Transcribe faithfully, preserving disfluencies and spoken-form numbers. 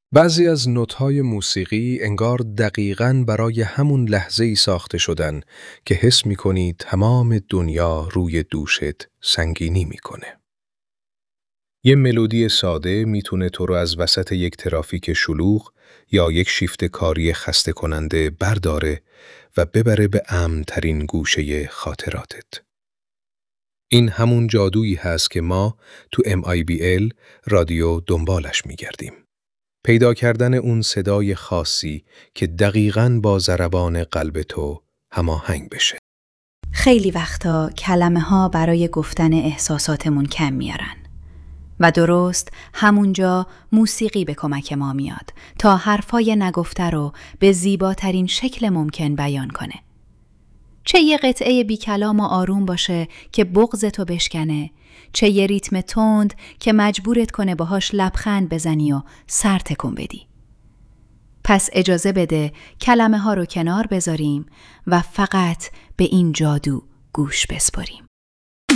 بعضی از نوت‌های موسیقی انگار دقیقاً برای همون لحظه‌ای ساخته شدن که حس می‌کنی تمام دنیا روی دوشت سنگینی می‌کنه. یه ملودی ساده میتونه تو رو از وسط یک ترافیک شلوغ یا یک شیفت کاری خسته کننده برداره و ببره به امن‌ترین گوشه خاطراتت. این همون جادویی هست که ما تو ام آی بی ال رادیو دنبالش می‌گردیم. پیدا کردن اون صدای خاصی که دقیقاً با ضربان قلب تو هماهنگ بشه. خیلی وقتا کلمه ها برای گفتن احساساتمون کم میارن و درست همونجا موسیقی به کمک ما میاد تا حرفای نگفته رو به زیباترین شکل ممکن بیان کنه. چه یه قطعه بی کلام و آروم باشه که بغضتو بشکنه، چه یه ریتم تند که مجبورت کنه باهاش لبخند بزنی و سر تکون بدی. پس اجازه بده کلمه ها رو کنار بذاریم و فقط به این جادو گوش بسپاریم.